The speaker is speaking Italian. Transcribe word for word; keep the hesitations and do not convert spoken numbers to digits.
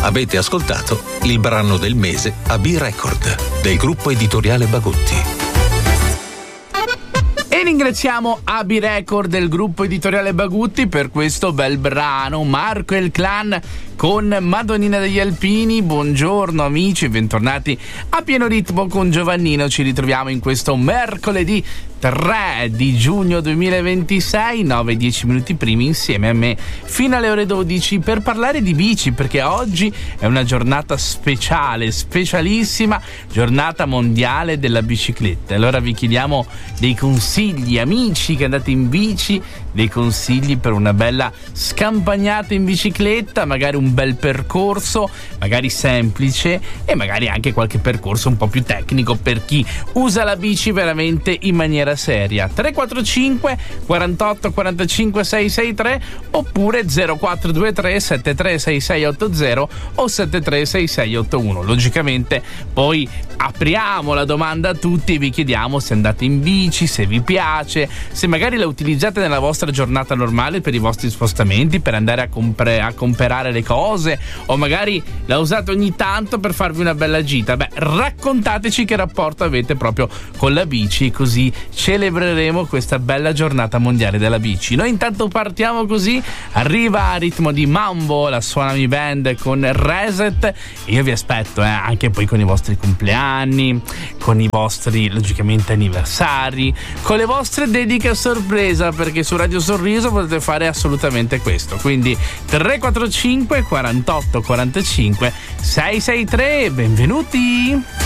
Avete ascoltato il brano del mese A B Record del gruppo editoriale Bagutti. E ringraziamo A B Record del gruppo editoriale Bagutti per questo bel brano. Marco e il Clan con Madonnina degli Alpini. Buongiorno amici, bentornati a Pieno Ritmo con Giovannino. Ci ritroviamo in questo mercoledì tre di giugno duemilaventisei, nove dieci minuti primi, insieme a me fino alle ore dodici per parlare di bici, perché oggi è una giornata speciale, specialissima, giornata mondiale della bicicletta. Allora vi chiediamo dei consigli, amici che andate in bici, dei consigli per una bella scampagnata in bicicletta, magari un bel percorso, magari semplice, e magari anche qualche percorso un po' più tecnico per chi usa la bici veramente in maniera seria. Tre quattro cinque quarantotto quarantacinque seicentosessantatré oppure zero quattro due tre sette tre sei sei otto zero o sette tre sei sei otto uno. Logicamente poi apriamo la domanda a tutti e vi chiediamo se andate in bici, se vi piace, se magari la utilizzate nella vostra giornata normale per i vostri spostamenti, per andare a, compre- a comprare le cose, o magari la usate ogni tanto per farvi una bella gita. Beh, raccontateci che rapporto avete proprio con la bici, così celebreremo questa bella giornata mondiale della bici. Noi intanto partiamo così, arriva a ritmo di Mambo la Suonami Band con Reset, e io vi aspetto eh, anche poi con i vostri compleanni, con i vostri logicamente anniversari, con le vostre dediche a sorpresa, perché su Radio Sorriso potete fare assolutamente questo. Quindi tre quattro cinque quarantotto quarantacinque seicentosessantatré, benvenuti!